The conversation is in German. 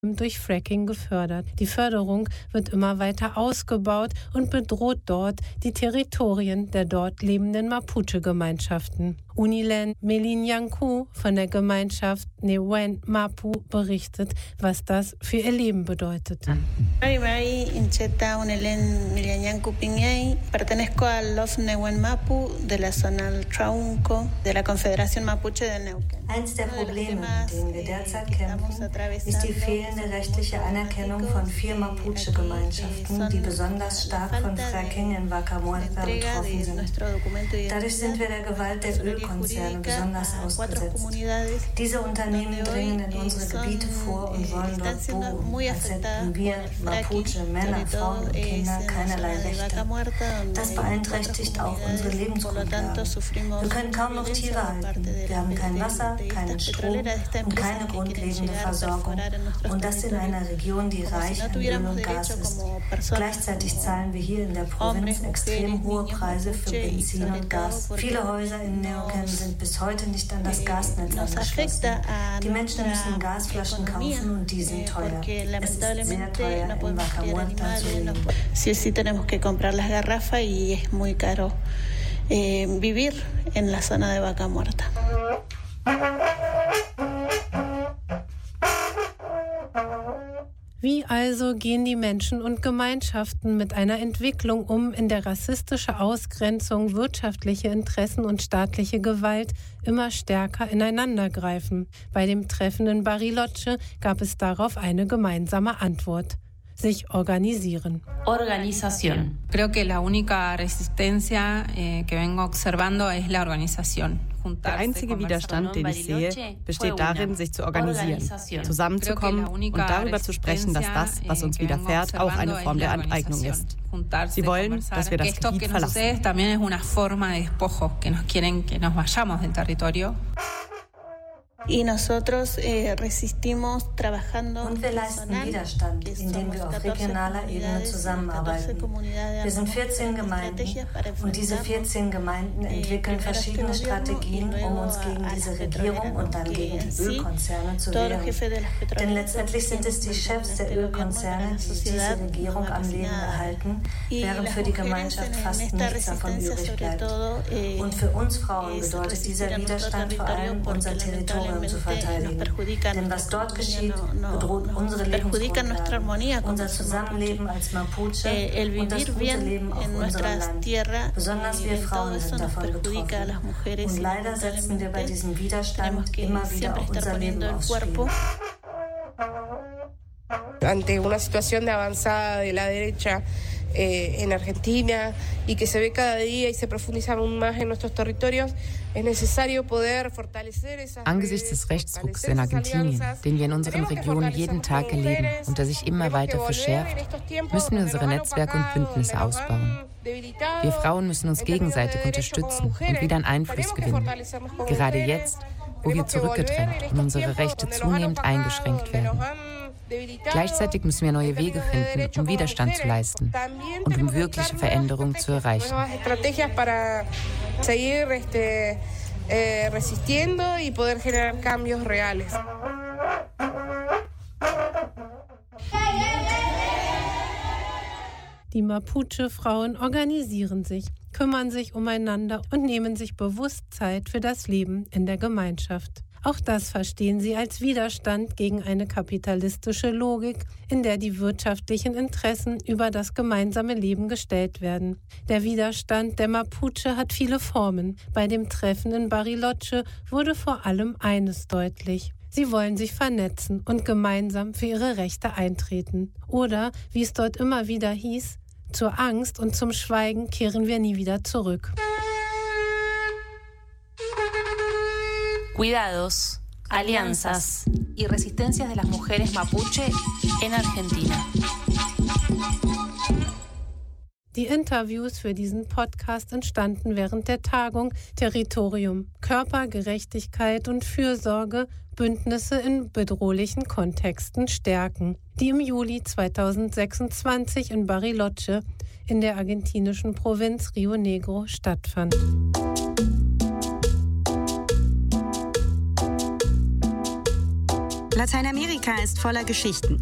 durch Fracking gefördert. Die Förderung wird immer weiter ausgebaut und bedroht dort die Territorien der dort lebenden Mapuche-Gemeinschaften. Unilen Melinyanku von der Gemeinschaft Newen Mapu berichtet, was das für ihr Leben bedeutet. Pertenezco al LOF Newen Mapu de la zona Trauco de la Confederación Mapuche de Neuquén. Eins der Probleme, mit denen wir derzeit kämpfen, ist die fehlende rechtliche Anerkennung von 4 Mapuche-Gemeinschaften, die besonders stark von Fracking in Vaca Muerta betroffen sind. Dadurch sind wir der Gewalt der Ölkonzerne besonders ausgesetzt. Diese Unternehmen dringen in unsere Gebiete vor und wollen dort bohren, als hätten wir Mapuche, Männer, Frauen und Kinder keinerlei Rechte. Das beeinträchtigt auch unsere Lebensgrundlagen. Wir können kaum noch Tiere halten. Wir haben kein Wasser, keinen Strom und keine grundlegende Versorgung. Und das in einer Region, die reich an Öl und Gas ist. Gleichzeitig zahlen wir hier in der Provinz extrem hohe Preise für Benzin und Gas. Viele Häuser in Neuquén sind bis heute nicht an das Gasnetz angeschlossen. Die Menschen müssen Gasflaschen kaufen und die sind teuer. Es ist sehr teuer, in Vaca Muerta zu leben. Sí, tenemos que comprar las garrafas y es muy caro vivir en la zona de Vaca Muerta. Wie also gehen die Menschen und Gemeinschaften mit einer Entwicklung um, in der rassistische Ausgrenzung, wirtschaftliche Interessen und staatliche Gewalt immer stärker ineinandergreifen? Bei dem Treffen in Bariloche gab es darauf eine gemeinsame Antwort: sich organisieren. Organización. Creo que la única resistencia que vengo observando es la organización. Der einzige Widerstand, den ich sehe, besteht darin, sich zu organisieren, zusammenzukommen und darüber zu sprechen, dass das, was uns widerfährt, auch eine Form der Aneignung ist. Sie wollen, dass wir das Gebiet verlassen. Y nosotros resistimos trabajando. Und wir leisten Widerstand, indem wir auf regionaler Ebene zusammenarbeiten. Wir sind 14 Gemeinden und diese 14 Gemeinden entwickeln verschiedene Strategien, um uns gegen diese Regierung und dann gegen die Ölkonzerne zu wehren. Denn letztendlich sind es die Chefs der Ölkonzerne, die diese Regierung am Leben erhalten, während für die Gemeinschaft fast nichts davon übrig bleibt. Und für uns Frauen bedeutet dieser Widerstand vor allem, unser Territorium zu verteidigen. Denn was dort geschieht, bedroht unsere Lebensgrundlagen, unser Zusammenleben als Mapuche und das gute Leben auf unserem Land. Besonders wir Frauen sind davon betroffen. Und leider setzen wir bei diesem Widerstand immer wieder auch unser Leben aufs Spiel. Ante una situación de avanzada de la derecha en Argentina y que se ve cada día y se profundiza aún más en nuestros territorios, es necesario poder fortalecer esas. Angesichts des Rechtsrucks in Argentinien, den wir in unseren Regionen jeden Tag erleben und der sich immer weiter verschärft, müssen wir unsere Netzwerke und Bündnisse ausbauen. Wir Frauen müssen uns gegenseitig unterstützen und wieder an Einfluss gewinnen. Gerade jetzt, wo wir zurückgedrängt und unsere Rechte zunehmend eingeschränkt werden. Gleichzeitig müssen wir neue Wege finden, um Widerstand zu leisten und um wirkliche Veränderungen zu erreichen. Die Mapuche-Frauen organisieren sich, kümmern sich umeinander und nehmen sich bewusst Zeit für das Leben in der Gemeinschaft. Auch das verstehen sie als Widerstand gegen eine kapitalistische Logik, in der die wirtschaftlichen Interessen über das gemeinsame Leben gestellt werden. Der Widerstand der Mapuche hat viele Formen. Bei dem Treffen in Bariloche wurde vor allem eines deutlich: Sie wollen sich vernetzen und gemeinsam für ihre Rechte eintreten. Oder, wie es dort immer wieder hieß, zur Angst und zum Schweigen kehren wir nie wieder zurück. Cuidados, alianzas y resistencias de las mujeres mapuche en Argentina. Die Interviews für diesen Podcast entstanden während der Tagung Territorium, Körper, Gerechtigkeit und Fürsorge, Bündnisse in bedrohlichen Kontexten stärken, die im Juli 2026 in Bariloche in der argentinischen Provinz Rio Negro stattfand. Lateinamerika ist voller Geschichten.